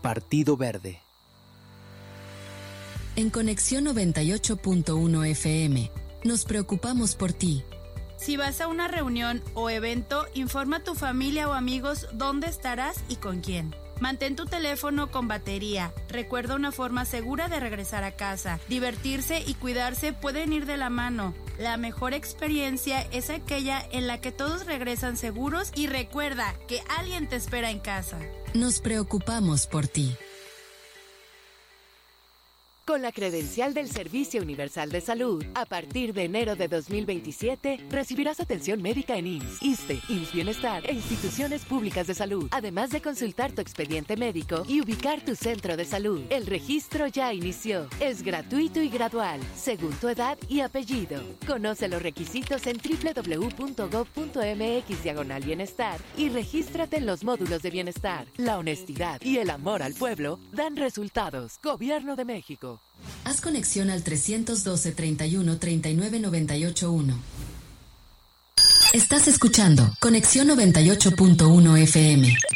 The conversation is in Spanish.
Partido Verde. En Conexión 98.1 FM, nos preocupamos por ti. Si vas a una reunión o evento, informa a tu familia o amigos dónde estarás y con quién. Mantén tu teléfono con batería. Recuerda una forma segura de regresar a casa. Divertirse y cuidarse pueden ir de la mano. La mejor experiencia es aquella en la que todos regresan seguros y recuerda que alguien te espera en casa. Nos preocupamos por ti. Con la credencial del Servicio Universal de Salud, a partir de enero de 2027, recibirás atención médica en IMSS, ISSSTE, IMSS Bienestar e instituciones públicas de salud, además de consultar tu expediente médico y ubicar tu centro de salud. El registro ya inició. Es gratuito y gradual, según tu edad y apellido. Conoce los requisitos en www.gov.mx/bienestar y regístrate en los módulos de bienestar. La honestidad y el amor al pueblo dan resultados. Gobierno de México. Haz conexión al 312 31 39 98 1. Estás escuchando Conexión 98.1 FM.